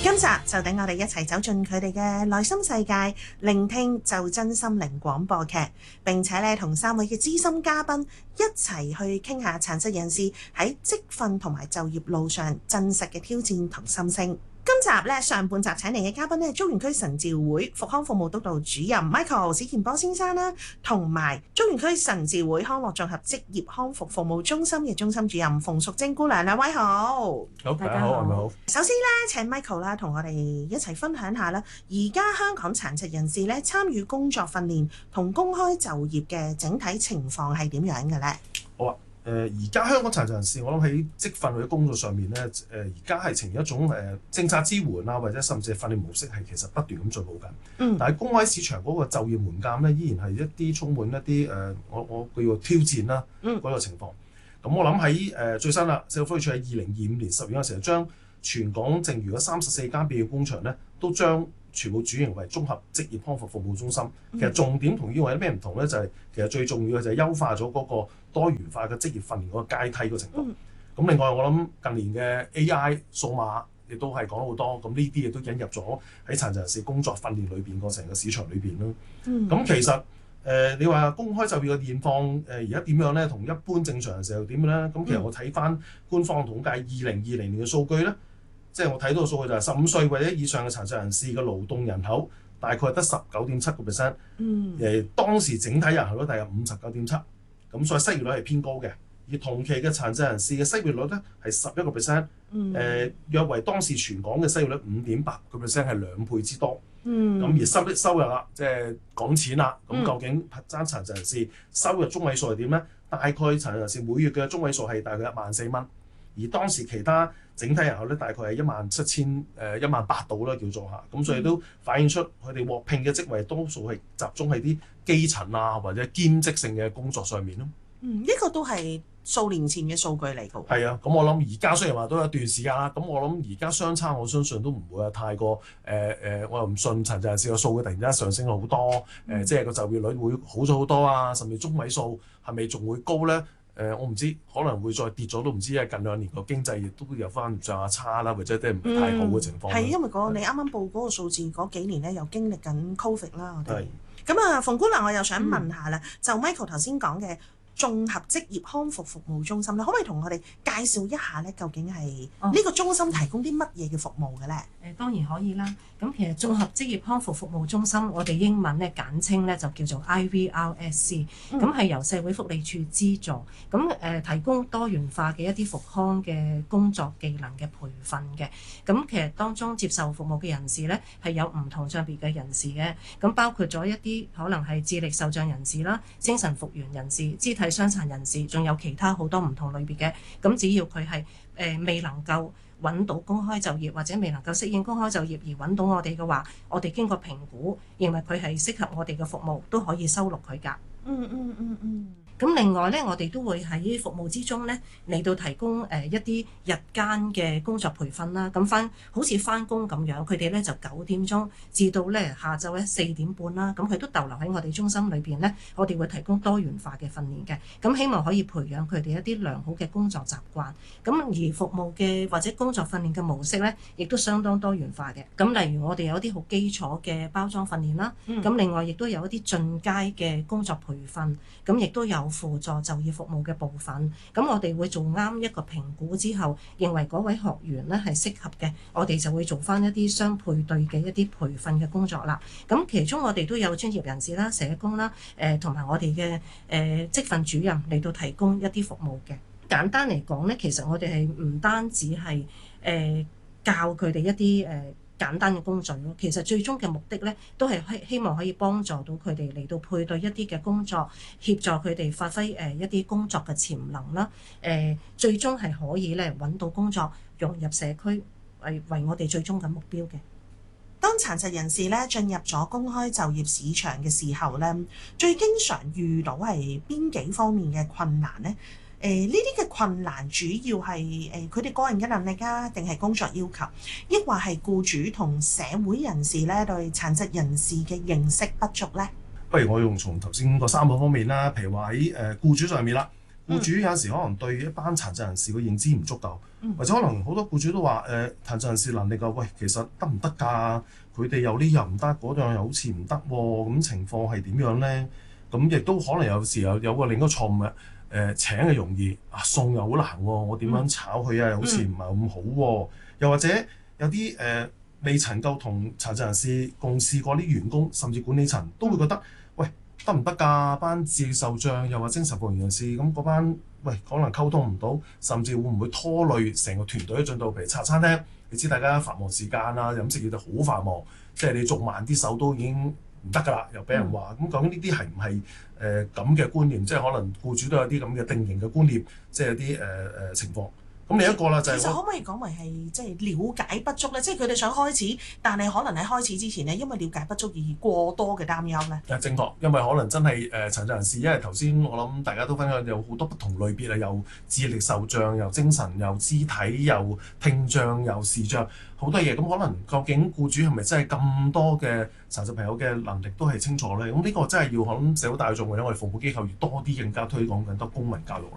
今集就等我哋一齊走進佢哋嘅內心世界，聆聽就真心靈廣播劇，並且咧同3位嘅資深嘉賓一齊去傾下殘疾人士喺職訓同埋就業路上真實嘅挑戰同心聲。今集咧上半集請嚟嘅嘉賓咧，竹園區神召會復康服務督導主任 Michael 史健波先生啦，同埋竹園區神召會康樂綜合職業康復服務中心嘅中心主任馮淑貞姑娘，兩位好。 好，大家好，係咪好？ 首先咧，請 Michael 啦，同我哋一齊分享下啦，而家香港殘疾人士咧參與工作訓練同公開就業嘅整體情況係點樣嘅咧？ 好啊。而家香港殘疾人士，我諗喺職訓或者工作上面咧，而家係呈現一種政策支援啊，或者甚至係訓練模式係其實不斷咁進步緊。但係公開市場嗰個就業門檻咧，依然係一啲充滿一啲我叫做挑戰啦嗰個情況。咁我諗喺最新啦，社會福利署喺2025年10月嘅時候，將全港剩餘嘅34間備用工場咧，都將全部轉型為綜合職業康復服務中心。其實重點同以往有咩唔同咧？就係其實最重要嘅就係優化咗嗰個多元化嘅職業訓練嗰個階梯個情況。咁另外我諗近年嘅 AI 數碼亦都係講好多，咁呢啲亦都引入咗喺殘疾人士工作訓練裏邊個成個市場裏邊咯。咁其實你話公開就業嘅現況而家點樣咧？同一般正常人士又點咧？咁其實我睇翻官方統計2020年嘅數據咧，即係我睇到嘅數據就係15歲或者以上嘅殘疾人士嘅勞動人口大概係得19.7%。當時整體人口率大約59.7%，咁所以失業率係偏高嘅。而同期嘅殘疾人士嘅失業率咧係11%，約為當時全港嘅失業率5.8%，係2倍之多。咁而收入啦，即係講錢啦，咁究竟爭殘疾人士收入中位數係點咧？大概殘疾人士每月嘅中位數係大概14,000蚊，而當時其他整體人口咧大概係17,00018,000到啦，叫做嚇。咁所以都反映出佢哋獲聘嘅職位多數係集中喺啲基層啊或者兼職性嘅工作上面咯。 呢個都係數年前嘅數據嚟㗎。 係啊，咁我諗而家雖然話都有一段時間啦，咁我諗而家相差，我相信都唔會係太過我又唔信殘疾人士個數據突然間上升好多，即係個就業率會好咗好多啊，甚至中位數係咪仲會高咧？我唔知，可能會再跌咗都唔知，因為近2年個經濟亦都有翻上下差啦，或者啲唔係太好嘅情況。 係因為你啱啱報嗰個數字嗰幾年咧，又經歷緊 Covid 啦，我哋。咁啊，馮姑娘，我又想問下啦，就 Michael 頭先講嘅綜合職業康復服務中心咧，可唔可以同我哋介紹一下咧？究竟係呢個中心提供啲乜嘢嘅服務嘅咧？ 當然可以啦。咁其實綜合職業康復服務中心，我哋英文咧簡稱咧就叫做 IVRSC，咁係由社會福利署資助，咁提供多元化嘅一啲復康嘅工作技能嘅培訓嘅。咁其實當中接受服務嘅人士咧係有唔同障別嘅人士嘅，咁包括咗一啲可能係智力受障人士啦、精神復原人士、肢體傷殘人士，仲有其他好多唔同類別嘅。咁只要佢係未能夠揾到公開就業或者未能夠適應公開就業而揾到我哋嘅話，我哋經過評估認為佢係適合我哋嘅服務，都可以收錄佢㗎。咁另外咧，我哋都會喺服務之中咧嚟到提供一啲日間嘅工作培訓啦。咁好似翻工咁樣，佢哋咧就9點鐘至到咧下晝咧4點半啦。咁佢都逗留喺我哋中心裏邊咧，我哋會提供多元化嘅訓練嘅。咁希望可以培養佢哋一啲良好嘅工作習慣。咁而服務嘅或者工作訓練嘅模式咧，亦都相當多元化嘅。咁例如我哋有啲好基礎嘅包裝訓練啦，咁另外亦都有一啲進階嘅工作培訓，咁亦都有輔助就業服務嘅部分，咁我哋會做啱一個評估之後，認為嗰位學員咧係適合嘅，我哋就會做翻一啲相配對嘅一啲培訓嘅工作啦。咁其中我哋都有專業人士啦、社工啦，同埋我哋嘅職訓主任嚟到提供一啲服務嘅。簡單嚟講咧，其實我哋係唔單止係教佢哋一啲簡單嘅工序咯，其實最終嘅目的咧，都係希望可以幫助到佢哋嚟到配對一啲嘅工作，協助佢哋發揮一啲工作嘅潛能啦。最終係可以咧揾到工作，融入社區，為我哋最終嘅目標嘅。 當殘疾人士咧進入咗公開就業市場嘅時候咧，最經常遇到係邊幾方面嘅困難咧？呢啲嘅困難主要係佢哋個人嘅能力啊，定係工作要求，抑或係僱主同社會人士咧對殘疾人士嘅認識不足咧？ 不如我用從頭先嗰3個方面啦，譬如話喺僱主上面啦， 僱主有陣時可能對一班殘疾人士嘅認知唔足夠，或者可能好多僱主都話殘疾人士能力啊，喂，其實得唔得㗎？佢哋有呢又唔得，嗰樣又好似唔得喎，咁情況係點樣咧？咁亦都可能有時有個另一個錯誤嘅請係容易送又好難喎，我點樣炒佢啊？好似唔係咁好喎，又或者有啲未曾夠同殘疾人士共事過啲員工，甚至管理層都會覺得，喂，得唔得㗎？班智力受障又或精神復原人士，咁嗰班喂可能溝通唔到，甚至會唔會拖累成個團隊嘅進度？譬如茶餐廳，你知大家繁忙時間啦，飲食業就好繁忙，即係你續慢啲手都已經唔得㗎啦，又俾人話。咁究竟呢啲係唔係咁嘅觀念？即係可能僱主都有啲咁嘅定型嘅觀念，即係有啲情況。咁另一個啦就係其實可唔可以講為係即係了解不足咧？即係佢哋想開始，但係可能喺開始之前咧，因為了解不足而過多嘅擔憂咧。 正確，因為可能真係殘疾人士，因為頭先我諗大家都分享有好多不同類別啊，又智力受障，又精神，又肢體，又聽障，又視障，好多嘢。咁可能究竟僱主係咪真係咁多嘅殘疾朋友嘅能力都係清楚咧？咁呢個真係要我諗社會大眾或者我哋服務機構要多啲更加推廣更多公民教育咯。